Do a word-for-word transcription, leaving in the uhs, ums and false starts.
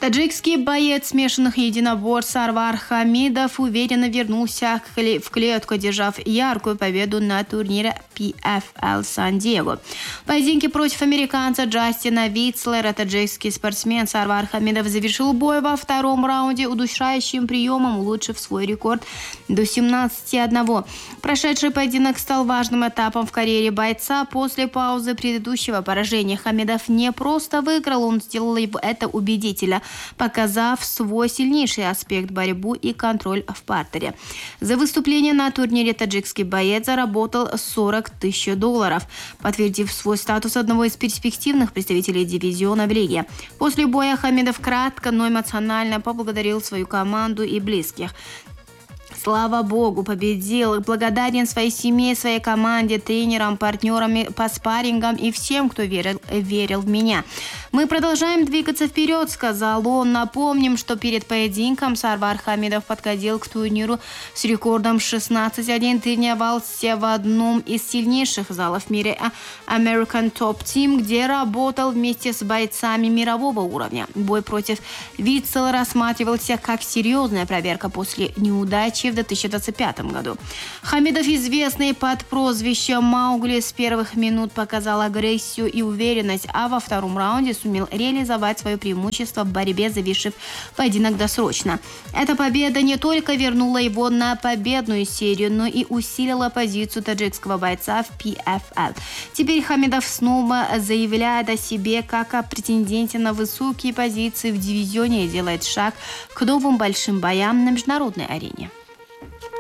Таджикский боец смешанных единоборств Сарвар Хамидов уверенно вернулся в клетку, держав яркую победу на турнире пи эф эл Сан-Диего. В поединке против американца Джастина Вицлера таджикский спортсмен Сарвар Хамидов завершил бой во втором раунде удушающим приемом, улучшив свой рекорд до семнадцати одного. Прошедший поединок стал важным этапом в карьере бойца. После паузы предыдущего поражения Хамидов не просто выиграл, он сделал это убедительно, показав свой сильнейший аспект борьбу и контроль в партере. За выступление на турнире таджикский боец заработал сорок тысяч долларов, подтвердив свой статус одного из перспективных представителей дивизиона в лиге. После боя Хамидов кратко, но эмоционально поблагодарил свою команду и близких. Слава Богу, победил. Благодарен своей семье, своей команде, тренерам, партнерам по спаррингам и всем, кто верил, верил в меня. Мы продолжаем двигаться вперед, сказал он. Напомним, что перед поединком Сарвар Хамидов подходил к турниру с рекордом шестнадцать один, тренировался в одном из сильнейших залов в мире American Top Team, где работал вместе с бойцами мирового уровня. Бой против Вицела рассматривался как серьезная проверка после неудачи в две тысячи двадцать пятом году. Хамидов, известный под прозвищем Маугли, с первых минут показал агрессию и уверенность, а во втором раунде сумел реализовать свое преимущество в борьбе, завершив поединок досрочно. Эта победа не только вернула его на победную серию, но и усилила позицию таджикского бойца в пи эф эл. Теперь Хамидов снова заявляет о себе как о претенденте на высокие позиции в дивизионе и делает шаг к новым большим боям на международной арене.